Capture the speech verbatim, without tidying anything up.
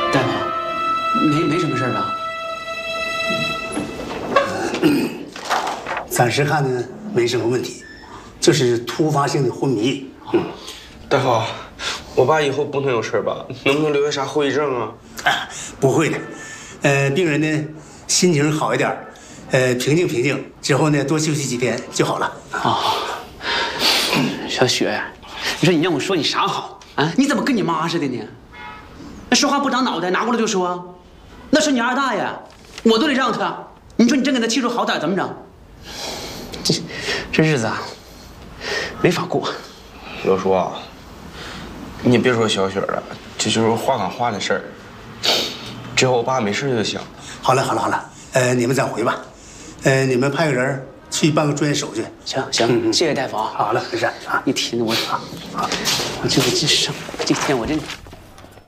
大夫，没没什么事吧？ 暂时看呢没什么问题，就是突发性的昏迷。嗯， 大夫，我爸以后不能有事吧？能不能留下啥后遗症啊？ 啊，不会的。呃，病人呢心情好一点，呃，平静平静之后呢，多休息几天就好了。 啊、哦，小雪，你说你让我说你啥好啊？你怎么跟你妈似的呢？那说话不长脑袋，拿过来就说，那是你二大爷，我都得让他。你说你真给他气出好歹，怎么整？这这日子啊，没法过。 老叔啊，你别说小雪了，这就是话赶话的事儿。只要我爸没事就行。 好了好了好了，呃，你们再回吧。呃，你们派个人去办个专业手续。 行行，嗯、谢谢大夫啊。 好了，没事啊。 一天我啊，我这个这上这天我这。